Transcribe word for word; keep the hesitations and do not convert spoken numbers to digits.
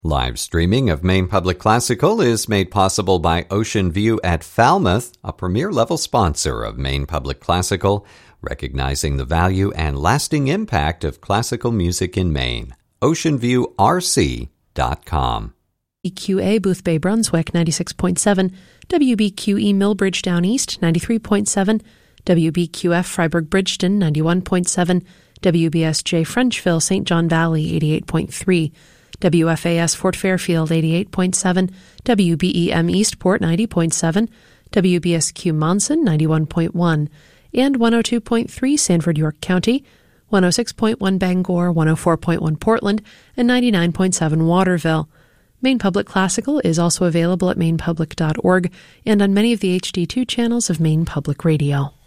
Live streaming of Maine Public Classical is made possible by Ocean View at Falmouth, a premier-level sponsor of Maine Public Classical, recognizing the value and lasting impact of classical music in Maine. ocean view r c dot com. W B Q A Boothbay Brunswick ninety-six point seven, W B Q E Millbridge Down East ninety-three point seven, W B Q F Freiburg Bridgeton ninety-one point seven, W B S J Frenchville Saint John Valley eighty-eight point three, W F A S Fort Fairfield eighty-eight point seven, W B E M Eastport ninety point seven, W B S Q Monson ninety-one point one, and one oh two point three Sanford York County, one oh six point one Bangor, one oh four point one Portland, and ninety-nine point seven Waterville. Maine Public Classical is also available at maine public dot org and on many of the H D two channels of Maine Public Radio.